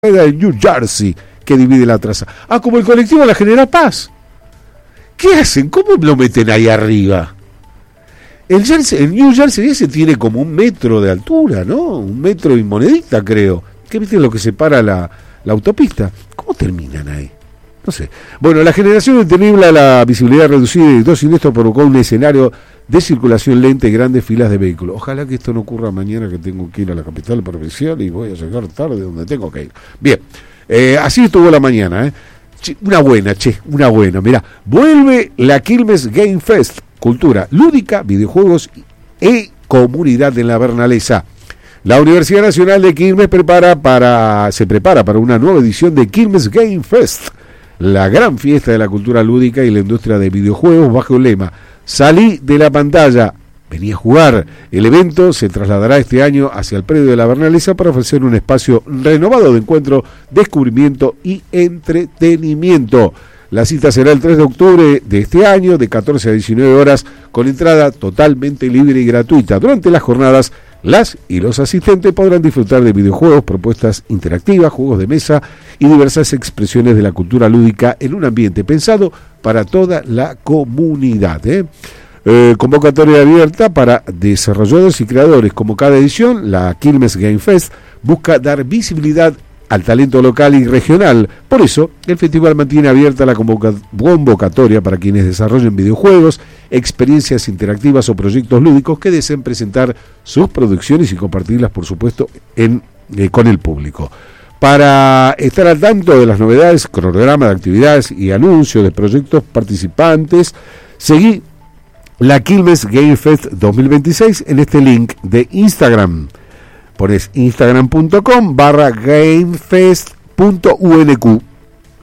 de New Jersey que divide la traza. Como el colectivo La General Paz. ¿Qué hacen? ¿Cómo lo meten ahí arriba? El New Jersey ese tiene como 1 metro de altura, ¿no? 1 metro y monedita, creo. ¿Qué viste lo que separa la autopista? ¿Cómo terminan ahí? No sé. Bueno, la generación de niebla, la visibilidad reducida y 2 siniestros provocó un escenario de circulación lenta y grandes filas de vehículos. Ojalá que esto no ocurra mañana, que tengo que ir a la capital provincial y voy a llegar tarde donde tengo que ir. Bien, así estuvo la mañana, una buena. Mirá, vuelve la Quilmes Game Fest, cultura lúdica, videojuegos y comunidad en la Bernalesa. La Universidad Nacional de Quilmes se prepara para una nueva edición de Quilmes Game Fest, la gran fiesta de la cultura lúdica y la industria de videojuegos, bajo el lema "Salí de la pantalla, vení a jugar". El evento se trasladará este año hacia el predio de la Bernalesa para ofrecer un espacio renovado de encuentro, descubrimiento y entretenimiento. La cita será el 3 de octubre de este año, de 14 a 19 horas, con entrada totalmente libre y gratuita. Durante las jornadas, las y los asistentes podrán disfrutar de videojuegos, propuestas interactivas, juegos de mesa y diversas expresiones de la cultura lúdica en un ambiente pensado para toda la comunidad. Convocatoria abierta para desarrolladores y creadores. Como cada edición, la Quilmes Game Fest busca dar visibilidad al talento local y regional. Por eso, el festival mantiene abierta la convocatoria para quienes desarrollen videojuegos, experiencias interactivas o proyectos lúdicos que deseen presentar sus producciones y compartirlas, por supuesto, con el público. Para estar al tanto de las novedades, cronograma de actividades y anuncios de proyectos participantes, seguí la Quilmes Game Fest 2026 en este link de Instagram. Pones instagram.com/gamefest.unq,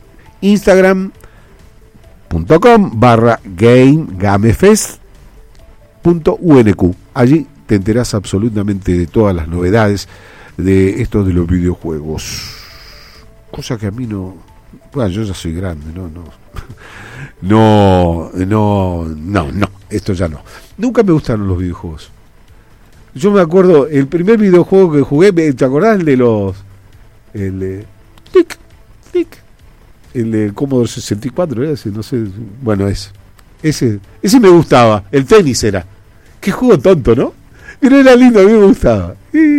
instagram.com/gamefest.unq. Allí te enterás absolutamente de todas las novedades de estos de los videojuegos. Cosa que a mí no... Bueno, yo ya soy grande, no, esto ya no. Nunca me gustaron los videojuegos. Yo me acuerdo, el primer videojuego que jugué, ¿te acordás? El de el de Commodore 64, ese, no sé, bueno, ese me gustaba, el tenis era. Qué juego tonto, ¿no? Pero era lindo, a mí me gustaba.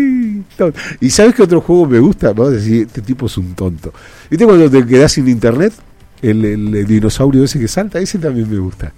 ¿Y sabes qué otro juego me gusta? Vamos a decir, este tipo es un tonto. ¿Viste cuando te quedás sin internet? El dinosaurio ese que salta, ese también me gusta.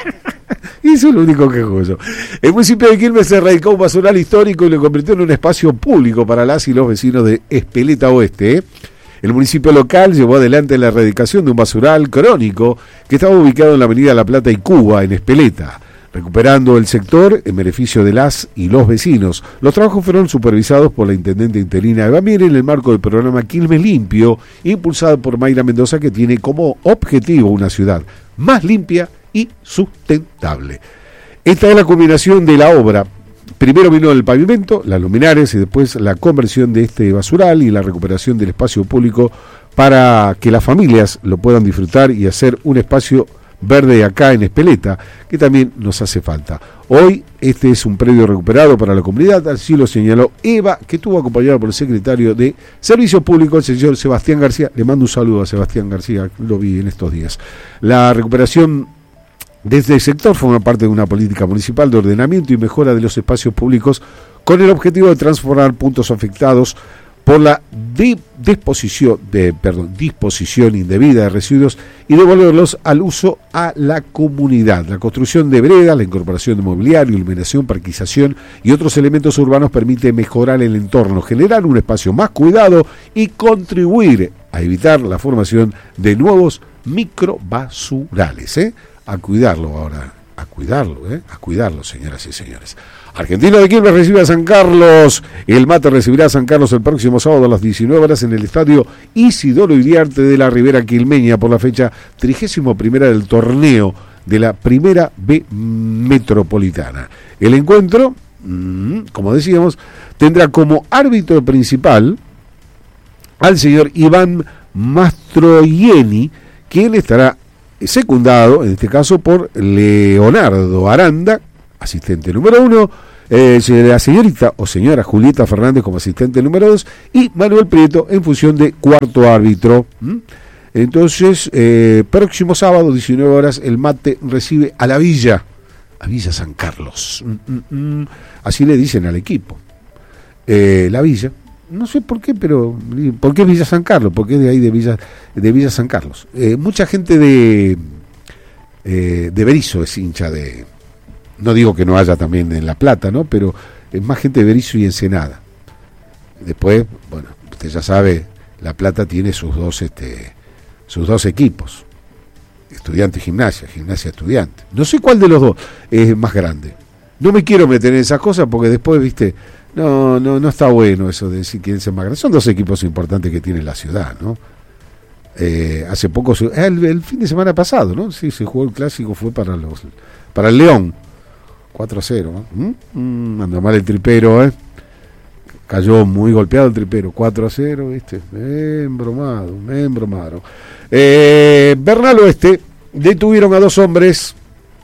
Y eso es lo único que juego yo. El municipio de Quilmes se erradicó un basural histórico y lo convirtió en un espacio público para las y los vecinos de Espeleta Oeste. El municipio local llevó adelante la erradicación de un basural crónico que estaba ubicado en la avenida La Plata y Cuba, en Espeleta, recuperando el sector en beneficio de las y los vecinos. Los trabajos fueron supervisados por la intendente interina Eva Mier en el marco del programa Quilmes Limpio, impulsado por Mayra Mendoza, que tiene como objetivo una ciudad más limpia y sustentable. Esta es la culminación de la obra. Primero vino el pavimento, las luminarias y después la conversión de este basural y la recuperación del espacio público para que las familias lo puedan disfrutar y hacer un espacio verde acá en Espeleta, que también nos hace falta. Hoy este es un predio recuperado para la comunidad, así lo señaló Eva, que estuvo acompañada por el secretario de Servicios Públicos, el señor Sebastián García. Le mando un saludo a Sebastián García, lo vi en estos días. La recuperación desde el sector forma parte de una política municipal de ordenamiento y mejora de los espacios públicos con el objetivo de transformar puntos afectados por la disposición indebida de residuos y devolverlos al uso a la comunidad. La construcción de veredas, la incorporación de mobiliario, iluminación, parquización y otros elementos urbanos permite mejorar el entorno, generar un espacio más cuidado y contribuir a evitar la formación de nuevos microbasurales. A cuidarlo ahora, a cuidarlo, señoras y señores. Argentino de Quilmes recibe a San Carlos. El Mate recibirá a San Carlos el próximo sábado a las 19 horas en el estadio Isidoro Iriarte de la Ribera Quilmeña por la fecha 31ª del torneo de la Primera B Metropolitana. El encuentro, como decíamos, tendrá como árbitro principal al señor Iván Mastroianni, quien estará secundado, en este caso, por Leonardo Aranda, asistente número 1, La señorita o señora Julieta Fernández como asistente número 2 y Manuel Prieto en función de cuarto árbitro. Entonces, próximo sábado, 19 horas, el Mate recibe a Villa San Carlos. Así le dicen al equipo. La Villa, no sé por qué, pero ¿por qué Villa San Carlos? ¿Por qué de ahí de Villa San Carlos? Mucha gente de Berisso es hincha de... No digo que no haya también en La Plata, ¿no? Pero es más gente de Berisso y Ensenada. Después, bueno, usted ya sabe, La Plata tiene sus dos equipos. Estudiante Gimnasia Estudiante. No sé cuál de los dos es más grande. No me quiero meter en esas cosas porque después, viste, no está bueno eso de decir quién es el más grande. Son dos equipos importantes que tiene la ciudad, ¿no? Hace poco, el fin de semana pasado, ¿no? Sí, se jugó el clásico, fue para el León. 4-0, ¿no? Anda mal el tripero, cayó muy golpeado el tripero, 4-0, ¿viste? Me embromaron. Bernal Oeste detuvieron a 2 hombres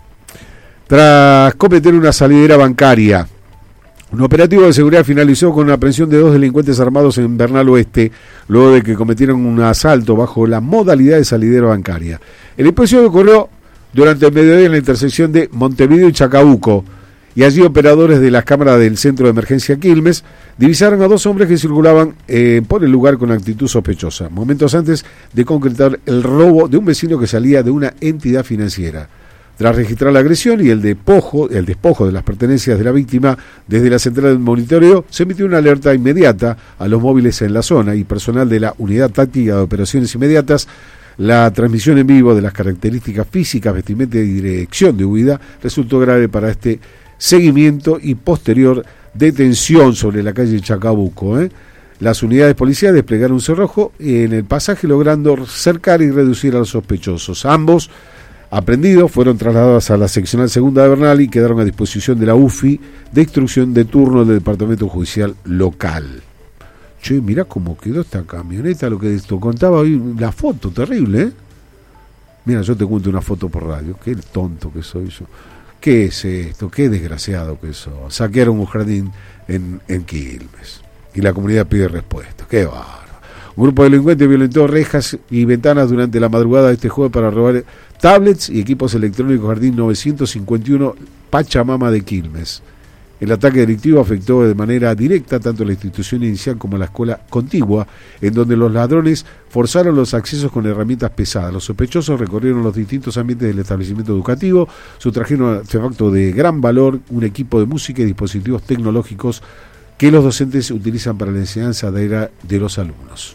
tras cometer una salidera bancaria. Un operativo de seguridad finalizó con la aprehensión de 2 delincuentes armados en Bernal Oeste, luego de que cometieron un asalto bajo la modalidad de salidera bancaria. El episodio ocurrió durante el mediodía en la intersección de Montevideo y Chacabuco, y allí operadores de las cámaras del Centro de Emergencia Quilmes divisaron a 2 hombres que circulaban por el lugar con actitud sospechosa, momentos antes de concretar el robo de un vecino que salía de una entidad financiera. Tras registrar la agresión y el despojo de las pertenencias de la víctima, desde la central del monitoreo se emitió una alerta inmediata a los móviles en la zona y personal de la Unidad Táctica de Operaciones Inmediatas. La transmisión en vivo de las características físicas, vestimenta y dirección de huida resultó grave para este seguimiento y posterior detención sobre la calle Chacabuco. Las unidades policiales desplegaron un cerrojo en el pasaje, logrando cercar y reducir a los sospechosos. Ambos aprehendidos fueron trasladados a la seccional segunda de Bernal y quedaron a disposición de la UFI de instrucción de turno del Departamento Judicial Local. Che, mirá cómo quedó esta camioneta, lo que esto contaba hoy, la foto, terrible, Mira, yo te cuento una foto por radio, qué tonto que soy yo. ¿Qué es esto? Qué desgraciado que soy. Saquearon un jardín en Quilmes y la comunidad pide respuesta. Qué bárbaro. Un grupo de delincuentes violentó rejas y ventanas durante la madrugada de este jueves para robar tablets y equipos electrónicos Jardín 951 Pachamama de Quilmes. El ataque delictivo afectó de manera directa tanto la institución inicial como la escuela contigua, en donde los ladrones forzaron los accesos con herramientas pesadas. Los sospechosos recorrieron los distintos ambientes del establecimiento educativo, sustrajeron artefactos de gran valor, un equipo de música y dispositivos tecnológicos que los docentes utilizan para la enseñanza de los alumnos.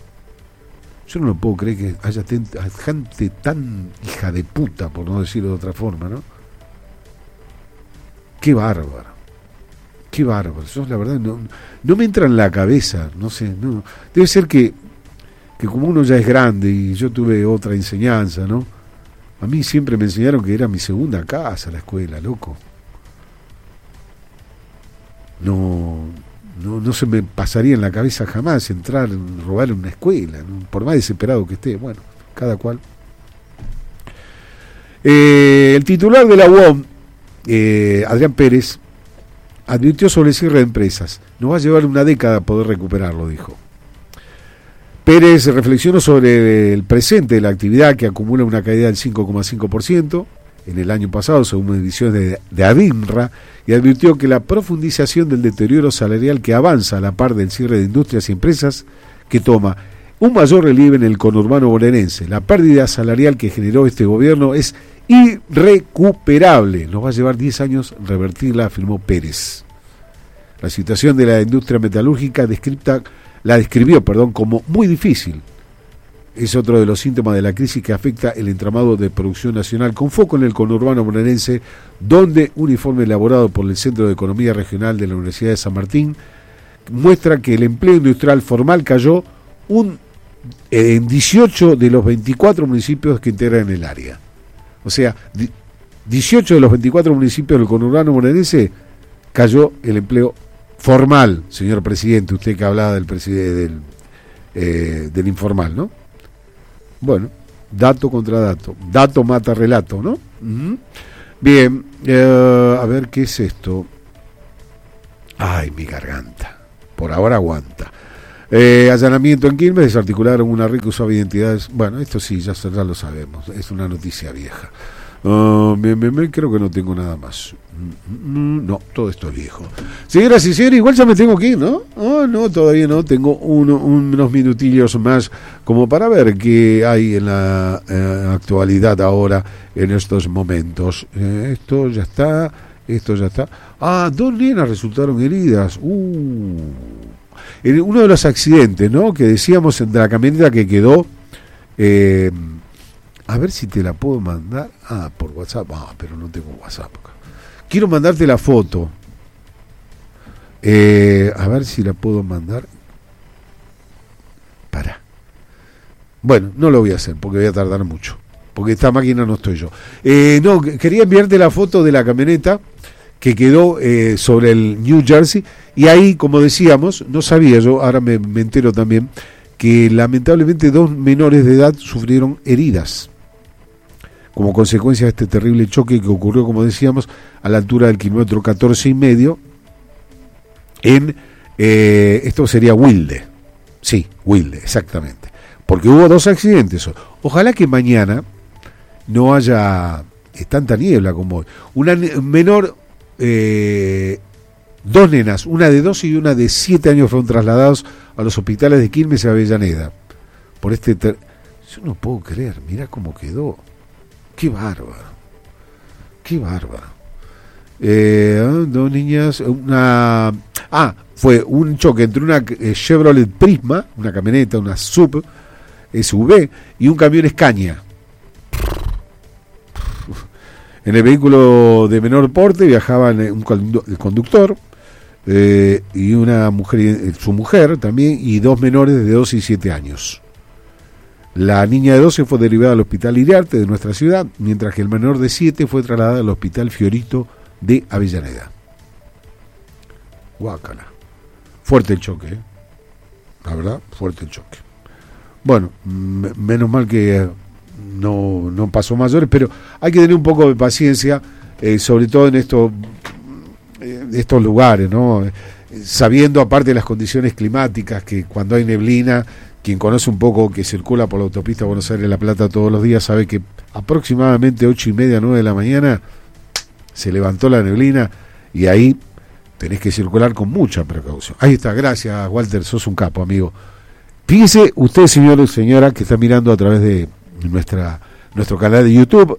Yo no lo puedo creer que haya gente tan hija de puta, por no decirlo de otra forma, ¿no? Qué bárbaro. Qué bárbaro. Eso, la verdad, no me entra en la cabeza. No sé, no. Debe ser que como uno ya es grande y yo tuve otra enseñanza, ¿no? A mí siempre me enseñaron que era mi segunda casa, la escuela, loco. No se me pasaría en la cabeza jamás entrar, robar en una escuela, ¿no? Por más desesperado que esté. Bueno, cada cual. El titular de la UOM, Adrián Pérez, advirtió sobre el cierre de empresas. Nos va a llevar una década poder recuperarlo, dijo. Pérez reflexionó sobre el presente de la actividad, que acumula una caída del 5,5% en el año pasado, según mediciones de ADINRA, y advirtió que la profundización del deterioro salarial que avanza a la par del cierre de industrias y empresas que toma un mayor relieve en el conurbano bonaerense. La pérdida salarial que generó este gobierno es irrecuperable. Nos va a llevar 10 años revertirla, afirmó Pérez. La situación de la industria metalúrgica la describió como muy difícil. Es otro de los síntomas de la crisis que afecta el entramado de producción nacional, con foco en el conurbano bonaerense, donde un informe elaborado por el Centro de Economía Regional de la Universidad de San Martín muestra que el empleo industrial formal cayó en 18 de los 24 municipios que integran el área. O sea, 18 de los 24 municipios del conurbano bonaerense cayó el empleo formal, señor presidente, usted que hablaba del informal, ¿no? Bueno, dato contra dato, dato mata relato, ¿no? Uh-huh. Bien, a ver, ¿qué es esto? Ay, mi garganta. Por ahora aguanta. Allanamiento en Quilmes, desarticularon una rica usaba identidades. Bueno, esto sí, ya lo sabemos. Es una noticia vieja. Bien, creo que no tengo nada más. No, todo esto es viejo. Señoras y señores, igual ya me tengo que ir, ¿no? No, todavía no. Tengo unos minutillos más como para ver qué hay en la actualidad ahora, en estos momentos. Esto ya está. Dos nenas resultaron heridas. En uno de los accidentes, ¿no? Que decíamos de la camioneta que quedó. A ver si te la puedo mandar. Por WhatsApp. Pero no tengo WhatsApp acá. Quiero mandarte la foto. A ver si la puedo mandar. Bueno, no lo voy a hacer porque voy a tardar mucho. Porque esta máquina no estoy yo. No, quería enviarte la foto de la camioneta que quedó sobre el New Jersey. Y ahí, como decíamos, no sabía yo, ahora me entero también, que lamentablemente 2 menores de edad sufrieron heridas como consecuencia de este terrible choque que ocurrió, como decíamos, a la altura del kilómetro 14,5 en, esto sería Wilde. Sí, Wilde, exactamente. Porque hubo 2 accidentes. Ojalá que mañana no haya tanta niebla como hoy. Una menor, 2 nenas, una de 12 y una de 7 años fueron trasladados a los hospitales de Quilmes y Avellaneda. Por yo no puedo creer, mirá cómo quedó. Qué bárbaro. 2 niñas, fue un choque entre una Chevrolet Prisma, una camioneta, una SUV, y un camión Scania. En el vehículo de menor porte viajaban el conductor y una mujer, su mujer también, y 2 menores de 12 y 7 años. La niña de 12 fue derivada al hospital Iriarte de nuestra ciudad, mientras que el menor de 7 fue trasladado al hospital Fiorito de Avellaneda. Guácala. Fuerte el choque, la verdad, fuerte el choque. Bueno, menos mal que no pasó mayores, pero hay que tener un poco de paciencia, sobre todo en estos lugares, ¿no? Sabiendo, aparte de las condiciones climáticas, que cuando hay neblina, quien conoce un poco, que circula por la autopista Buenos Aires-La Plata todos los días, sabe que aproximadamente 8:30, 9 de la mañana se levantó la neblina y ahí tenés que circular con mucha precaución. Ahí está, gracias Walter, sos un capo, amigo. Fíjese usted, señor o señora, que está mirando a través de nuestro canal de YouTube,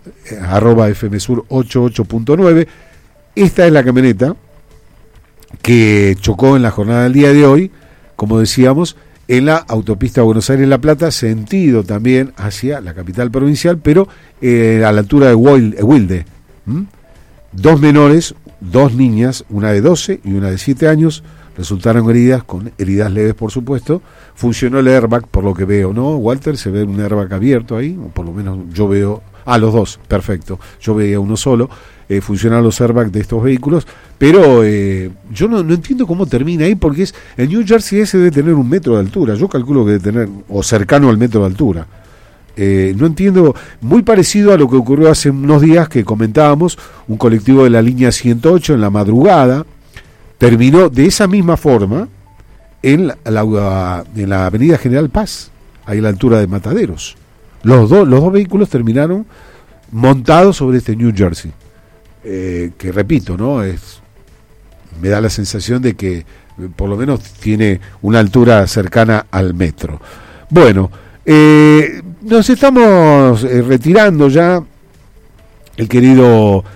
@FMSur88.9. Esta es la camioneta que chocó en la jornada del día de hoy, como decíamos, en la autopista Buenos Aires-La Plata, sentido también hacia la capital provincial, pero a la altura de Wilde. 2 menores, 2 niñas, una de 12 y una de 7 años, resultaron heridas, con heridas leves por supuesto. Funcionó el airbag, por lo que veo, ¿no, Walter? Se ve un airbag abierto ahí, o por lo menos yo veo... los 2, perfecto. Yo veía uno solo. Funcionan los airbags de estos vehículos, pero yo no entiendo cómo termina ahí, porque el New Jersey ese debe tener 1 metro de altura. Yo calculo que debe tener, o cercano al metro de altura. No entiendo, muy parecido a lo que ocurrió hace unos días que comentábamos, un colectivo de la línea 108 en la madrugada, terminó de esa misma forma en la avenida General Paz, ahí a la altura de Mataderos. Los dos vehículos terminaron montados sobre este New Jersey, que repito, ¿no? Me da la sensación de que por lo menos tiene una altura cercana al metro. Bueno, nos estamos retirando ya. El querido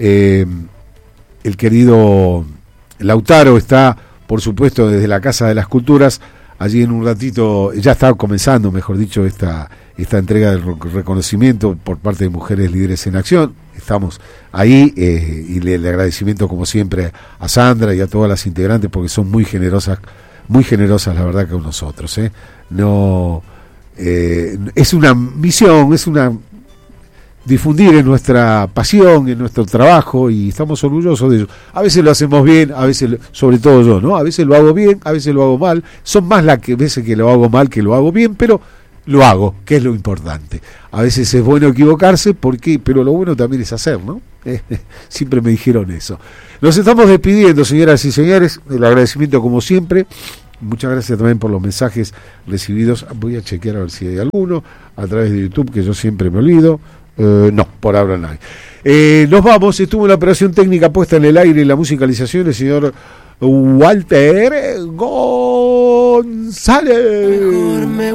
Lautaro está, por supuesto, desde la Casa de las Culturas. Allí en un ratito, ya está comenzando, mejor dicho, esta entrega del reconocimiento por parte de Mujeres Líderes en Acción. Estamos ahí y el agradecimiento, como siempre, a Sandra y a todas las integrantes, porque son muy generosas la verdad, con nosotros. No, es una misión, difundir en nuestra pasión, en nuestro trabajo, y estamos orgullosos de ello. A veces lo hacemos bien, a veces, sobre todo yo, ¿no? A veces lo hago bien, a veces lo hago mal. Son más las veces que lo hago mal que lo hago bien, pero lo hago, que es lo importante. A veces es bueno equivocarse, pero lo bueno también es hacer, ¿no? Siempre me dijeron eso. Nos estamos despidiendo, señoras y señores. El agradecimiento como siempre. Muchas gracias también por los mensajes recibidos. Voy a chequear a ver si hay alguno a través de YouTube, que yo siempre me olvido. No, por ahora no hay. Nos vamos. Estuvo la operación técnica puesta en el aire y la musicalización el señor Walter González. Me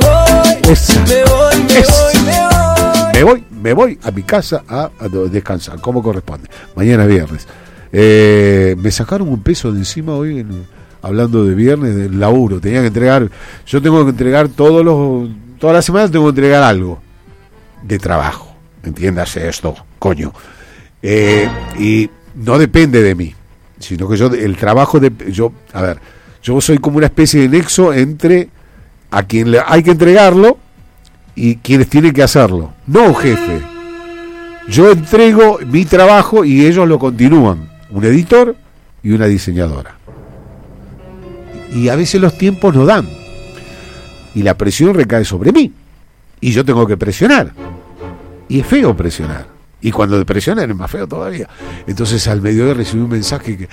voy a mi casa a descansar, como corresponde. Mañana es viernes. Me sacaron un peso de encima hoy, hablando de viernes, del laburo. Tenía que entregar, yo tengo que entregar todas las semanas tengo que entregar algo de trabajo. Entiéndase esto, coño. Y no depende de mí, sino que el trabajo yo soy como una especie de nexo entre a quien hay que entregarlo y quienes tienen que hacerlo. No, jefe. Yo entrego mi trabajo y ellos lo continúan. Un editor y una diseñadora. Y a veces los tiempos no dan. Y la presión recae sobre mí. Y yo tengo que presionar. Y es feo presionar. Y cuando presionan es más feo todavía. Entonces al mediodía recibí un mensaje que...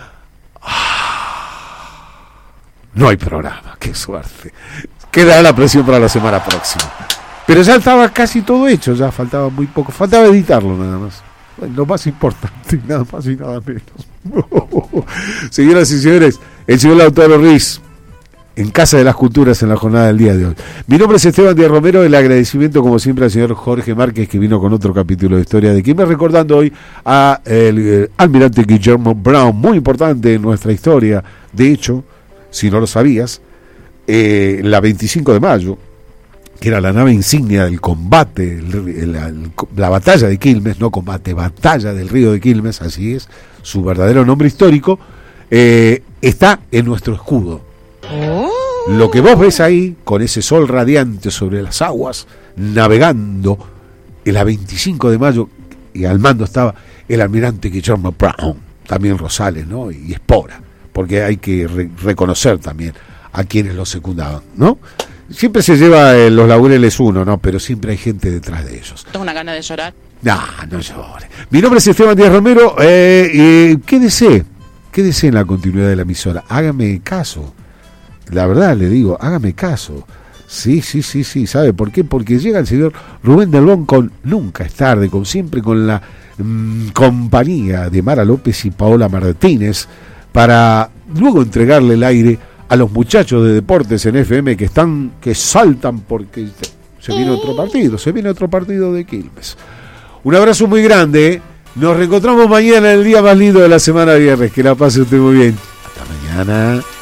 no hay programa, qué suerte. Queda la presión para la semana próxima. Pero ya estaba casi todo hecho, ya faltaba muy poco. Faltaba editarlo nada más. Bueno, lo más importante, nada más y nada menos. Señoras y señores, el señor Lautaro Ruiz, en Casa de las Culturas, en la jornada del día de hoy. Mi nombre es Esteban Díaz Romero, el agradecimiento como siempre al señor Jorge Márquez, que vino con otro capítulo de Historia de Quilmes, recordando hoy a el almirante Guillermo Brown, muy importante en nuestra historia. De hecho, si no lo sabías, la 25 de mayo, que era la nave insignia del combate, la batalla de Quilmes, no combate, batalla del río de Quilmes, así es, su verdadero nombre histórico, está en nuestro escudo. Lo que vos ves ahí, con ese sol radiante sobre las aguas, navegando, en la 25 de mayo, y al mando estaba el almirante Guillermo Brown, también Rosales, ¿no? Y Espora, porque hay que reconocer también a quienes lo secundaban, ¿no? Siempre se lleva los laureles uno, ¿no? Pero siempre hay gente detrás de ellos. Tengo una gana de llorar. No llore. Mi nombre es Esteban Díaz Romero. Quédese en la continuidad de la emisora. Hágame caso. La verdad le digo, hágame caso. Sí. ¿Sabe por qué? Porque llega el señor Rubén Delbón con Nunca es tarde, siempre con la compañía de Mara López y Paola Martínez, para luego entregarle el aire a los muchachos de deportes en FM que saltan porque se viene otro partido de Quilmes. Un abrazo muy grande. Nos reencontramos mañana, el día más lindo de la semana viernes. Que la pase usted muy bien. Hasta mañana.